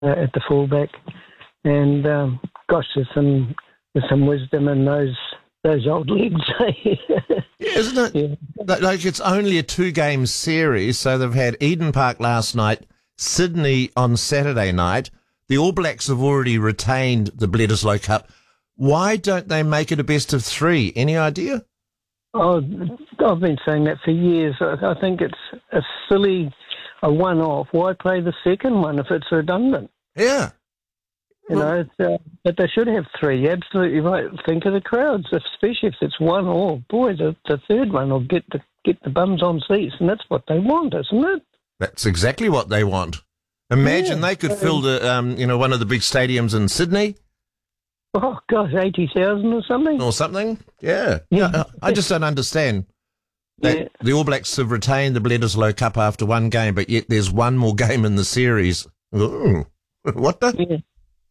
at the fullback. And gosh, there's some wisdom in those old legs. Yeah, isn't it? Yeah. Like, it's only a 2-game series, so they've had Eden Park last night, Sydney on Saturday night. The All Blacks have already retained the Bledisloe Cup. Why don't they make it a best of 3? Any idea? Oh, I've been saying that for years. I think it's a silly one-off. Why play the second one if it's redundant? Yeah. But they should have 3. You're absolutely right. Think of the crowds, especially if it's 1 or boy, the third one will get the bums on seats, and that's what they want, isn't it? That's exactly what they want. Imagine they could fill the one of the big stadiums in Sydney. Oh gosh, 80,000 or something. Or something. Yeah. I just don't understand. The All Blacks have retained the Bledisloe Cup after 1 game, but yet there's 1 more game in the series. Ooh. What the?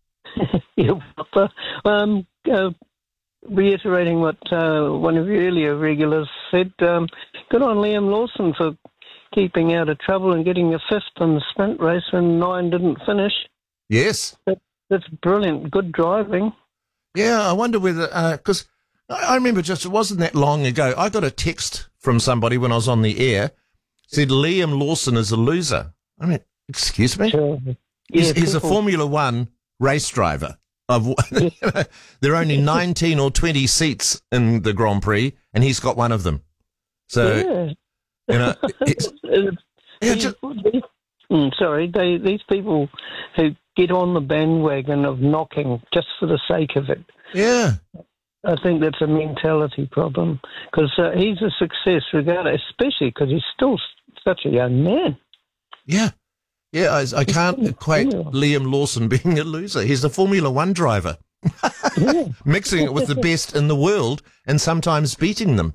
Reiterating what one of your earlier regulars said, good on Liam Lawson for keeping out of trouble and getting a 5th in the sprint race when 9 didn't finish. Yes. That's brilliant. Good driving. Yeah, I wonder whether, because I remember it wasn't that long ago, I got a text from somebody when I was on the air, said Liam Lawson is a loser. I mean, excuse me? Sure. He's a Formula One race driver. There are only 19 or 20 seats in the Grand Prix, and he's got one of them. So, these people who get on the bandwagon of knocking just for the sake of it. Yeah. I think that's a mentality problem, because he's a success regardless, especially because he's still such a young man. Yeah. Yeah, I can't equate Liam Lawson being a loser. He's a Formula One driver, mixing it with the best in the world and sometimes beating them,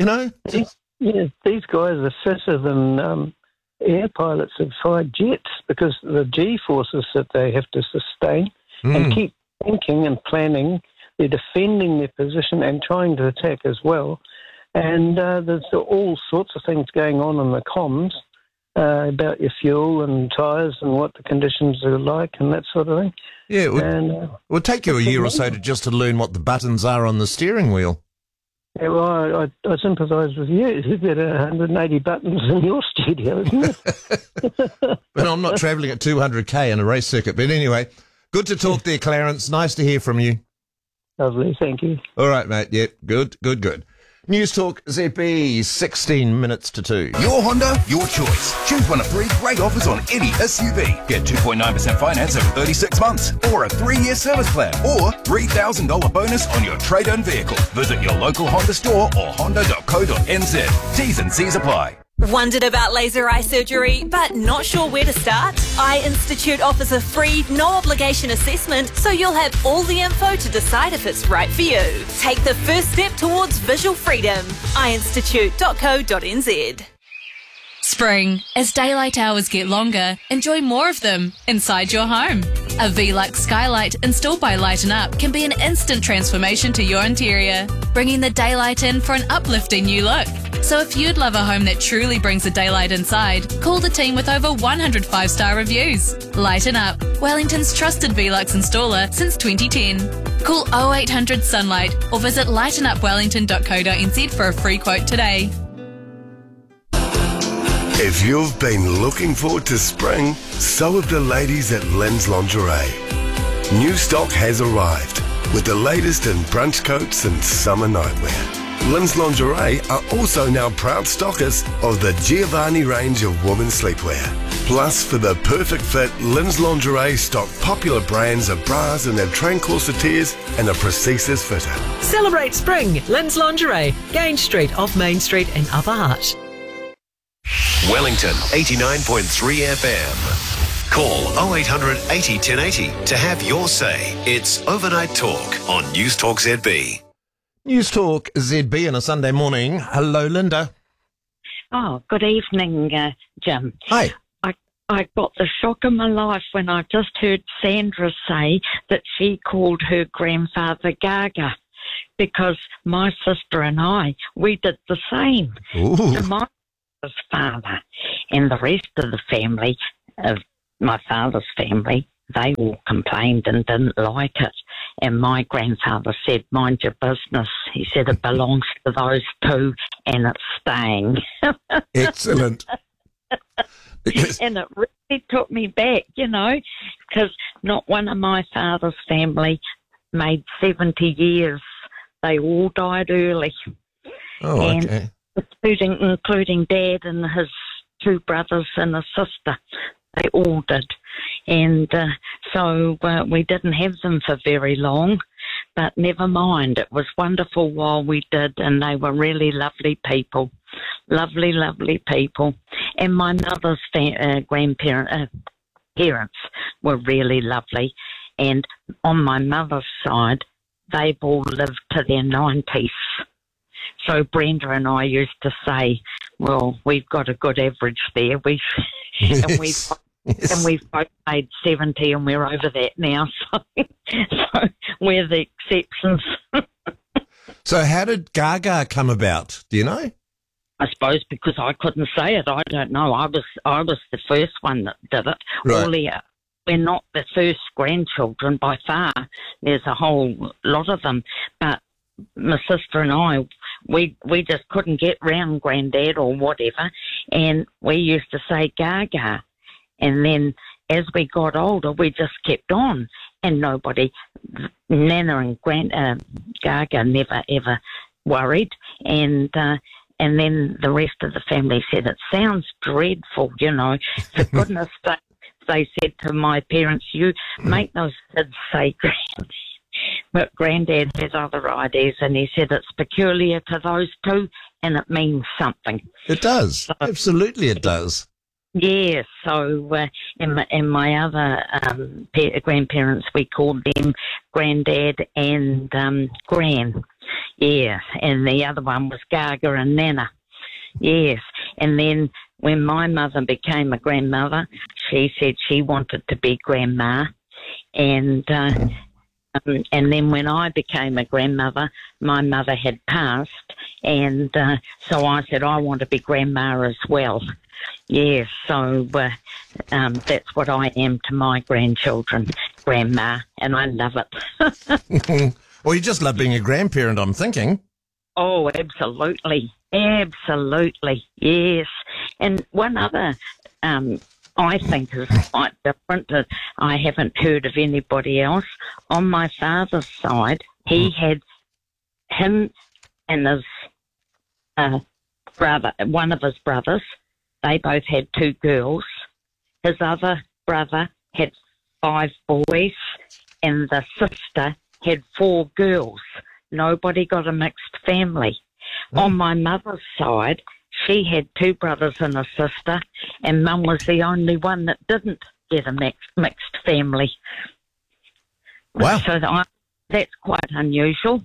These guys are fitter than air pilots who fly jets, because the G-forces that they have to sustain and keep thinking and planning. They're defending their position and trying to attack as well. And there's all sorts of things going on in the comms about your fuel and tyres and what the conditions are like and that sort of thing. Yeah, it would take you a year or so to learn what the buttons are on the steering wheel. Yeah, well, I sympathise with you. You've got 180 buttons in your studio, isn't it? But I'm not travelling at 200k in a race circuit. But anyway, good to talk there, Clarence. Nice to hear from you. Lovely, thank you. All right, mate. Yep, good. News Talk ZB, 16 minutes to 2. Your Honda, your choice. Choose one of 3 great offers on any SUV. Get 2.9% finance over 36 months, or a 3-year service plan, or $3,000 bonus on your trade-in vehicle. Visit your local Honda store or honda.co.nz. T's and C's apply. Wondered about laser eye surgery, but not sure where to start? Eye Institute offers a free, no-obligation assessment, so you'll have all the info to decide if it's right for you. Take the first step towards visual freedom. eyeinstitute.co.nz. Spring. As daylight hours get longer, enjoy more of them inside your home. A Velux skylight installed by Lighten Up can be an instant transformation to your interior, bringing the daylight in for an uplifting new look. So if you'd love a home that truly brings the daylight inside, call the team with over 100 5-star reviews. Lighten Up, Wellington's trusted Velux installer since 2010. Call 0800 Sunlight or visit lightenupwellington.co.nz for a free quote today. If you've been looking forward to spring, so have the ladies at Lynn's Lingerie. New stock has arrived with the latest in brunch coats and summer nightwear. Lynn's Lingerie are also now proud stockers of the Giovanni range of women's sleepwear. Plus, for the perfect fit, Lynn's Lingerie stock popular brands of bras and their train corsetiers and a Precisus fitter. Celebrate spring, Lynn's Lingerie, Gage Street off Main Street in Upper Hutt. Wellington 89.3 FM. Call 0800 80 1080 to have your say. It's Overnight Talk on News Talk ZB. News Talk ZB on a Sunday morning. Hello, Linda. Oh, good evening, Jim. Hi. I got the shock of my life when I just heard Sandra say that she called her grandfather Gaga, because my sister and we did the same. Ooh. So my father and the rest of the family, of my father's family, they all complained and didn't like it. And my grandfather said, mind your business. He said, it belongs to those two and it's staying. Excellent. And it really took me back, because not one of my father's family made 70 years. They all died early. Oh, okay. Including Dad and his two brothers and a sister. They all did. And so we didn't have them for very long, but never mind. It was wonderful while we did, and they were really lovely people. Lovely, lovely people. And my mother's parents were really lovely. And on my mother's side, they've all lived to their 90s. So Brenda and I used to say, well, we've got a good average there. And we've both made 70 and we're over that now. So we're the exceptions. So how did Gaga come about? Do you know? I suppose because I couldn't say it. I don't know. I was the first one that did it. Right. We're not the first grandchildren by far. There's a whole lot of them. But my sister and I, we just couldn't get round Granddad or whatever. And we used to say Gaga. And then as we got older, we just kept on. And Nana and Gaga never ever worried. And then the rest of the family said, it sounds dreadful, For goodness sake, they said to my parents, you make those kids say Granddad. But Granddad has other ideas, and he said it's peculiar to those two, and it means something. It does. So, absolutely it does. Yeah, so and my other grandparents, we called them Granddad and Gran. Yeah, and the other one was Gaga and Nana. Yes, and then when my mother became a grandmother, she said she wanted to be Grandma. And then when I became a grandmother, my mother had passed. And so I said, I want to be Grandma as well. Yes, so that's what I am to my grandchildren, Grandma, and I love it. Well, you just love being a grandparent, I'm thinking. Oh, absolutely. Absolutely, yes. And one other I think is quite different that I haven't heard of anybody else. On my father's side, he had him and his brother, one of his brothers. They both had 2 girls. His other brother had 5 boys, and the sister had 4 girls. Nobody got a mixed family. On my mother's side, she had 2 brothers and a sister, and Mum was the only one that didn't get a mixed family. Wow. So that's quite unusual.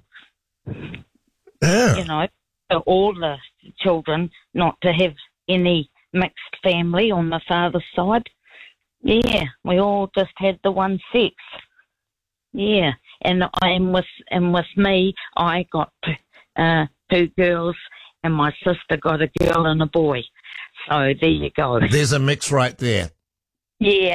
Yeah. For all the children not to have any mixed family on the father's side. Yeah, we all just had the one sex. Yeah, and with me, I got 2 girls, and my sister got a girl and a boy. So there you go. There's a mix right there. Yeah.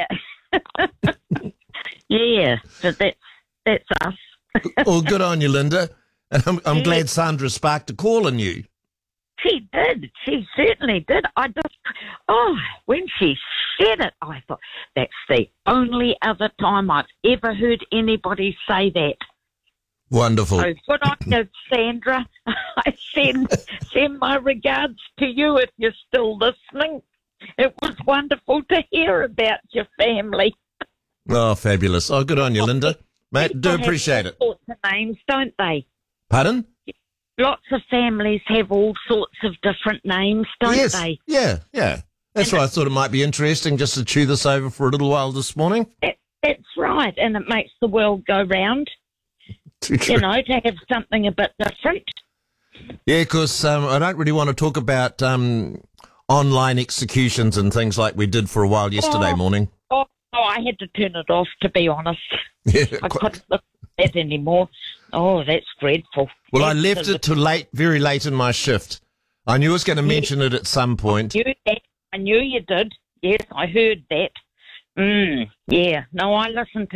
Yeah, so that's us. Well, good on you, Linda. And I'm glad Sandra sparked a call in you. She did. She certainly did. When she said it, I thought, that's the only other time I've ever heard anybody say that. Wonderful. So good on you, Sandra. I send my regards to you if you're still listening. It was wonderful to hear about your family. Oh, fabulous. Oh, good on you, Linda. Mate, do appreciate it. Lots of names, don't they? Pardon? Lots of families have all sorts of different names, don't they? Yeah. That's why I thought it might be interesting just to chew this over for a little while this morning. That's right, and it makes the world go round, to have something a bit different. Yeah, because I don't really want to talk about online executions and things like we did for a while yesterday morning. Oh, I had to turn it off, to be honest. Yeah, I couldn't look at that anymore. Oh, that's dreadful. Well, I left it to very late in my shift. I knew I was going to mention it at some point. I knew you did. Yes, I heard that. Yeah. No, I listen to